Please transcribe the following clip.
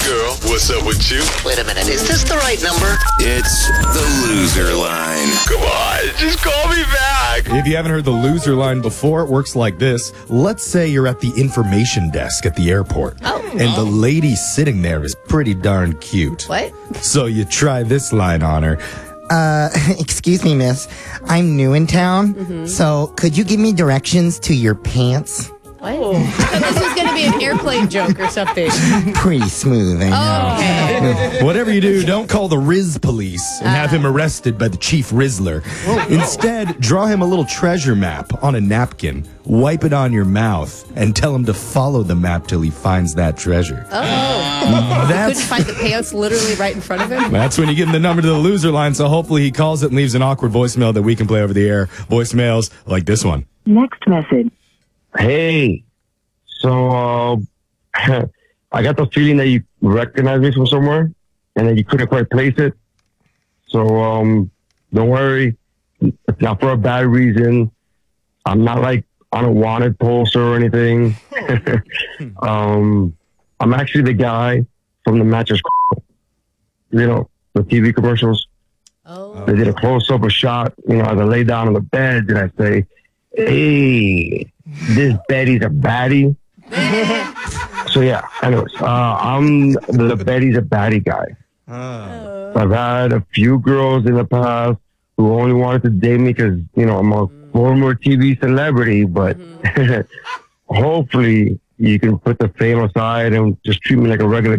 girl, what's up with you? Wait a minute, is this the right number? It's the loser line. Come on, just call me back. If you haven't heard the loser line before, it works like this. Let's say you're at the information desk at the airport. And the lady sitting there is pretty darn cute. What? So you try this line on her. Excuse me, miss. I'm new in town, so could you give me directions to your pants? What? I thought this was going to be an airplane joke or something. Pretty smooth, I know. Okay. Whatever you do, don't call the Riz police and have him arrested by the chief Rizzler. Instead, draw him a little treasure map on a napkin, wipe it on your mouth, and tell him to follow the map till he finds that treasure. Couldn't That's find the pants literally right in front of him? That's when you give him the number to the loser line, so hopefully he calls it and leaves an awkward voicemail that we can play over the air. Voicemails like this one. Next message. Hey, so I got the feeling that you recognize me from somewhere and that you couldn't quite place it. So don't worry, it's not for a bad reason. I'm not like on a wanted poster or anything. I'm actually the guy from the Mattress, you know, the TV commercials. Oh. They did a close-up, a shot, you know, as I lay down on the bed, and I say, hey, this Betty's a baddie. So, yeah, anyways, I'm the Betty's a baddie guy. I've had a few girls in the past who only wanted to date me because, you know, I'm a former TV celebrity, but hopefully you can put the fame aside and just treat me like a regular